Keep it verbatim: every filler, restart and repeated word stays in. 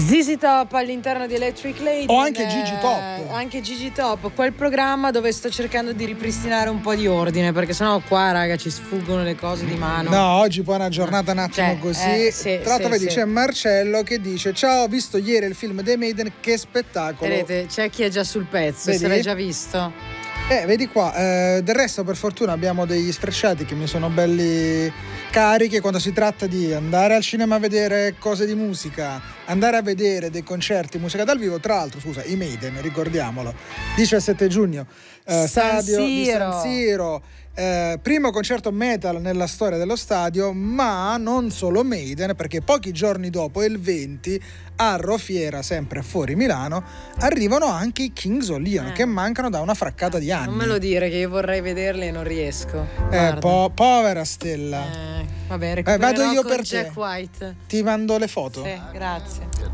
Z Z Top all'interno di Electric Lady. O anche Gigi Top. Anche Gigi Top, quel programma dove sto cercando di ripristinare un po' di ordine, perché sennò qua, raga, ci sfuggono le cose di mano. No, oggi poi è una giornata un attimo Cioè, così. eh, sì, Tra l'altro sì, vedi, sì. c'è Marcello che dice: ciao, ho visto ieri il film dei Maiden, che spettacolo. Vedete, c'è chi è già sul pezzo, Vedi? se l'hai già visto. Eh, vedi qua, eh, del resto per fortuna abbiamo degli sfrecciati che mi sono belli carichi quando si tratta di andare al cinema a vedere cose di musica, andare a vedere dei concerti, musica dal vivo. Tra l'altro, scusa, i Maiden, ricordiamolo, diciassette giugno, eh, San stadio di Siro. San Siro. Eh, primo concerto metal nella storia dello stadio, ma non solo Maiden, perché pochi giorni dopo, il venti, a Rofiera, sempre fuori Milano, arrivano anche i Kings of Leon, Eh. che mancano da una fraccata di anni. Non me lo dire che io vorrei vederli e non riesco. Eh, Guarda. po- povera Stella. Eh, vabbè, Eh, recupererò vado io con per te. Jack White. Ti mando le foto. Sì, grazie.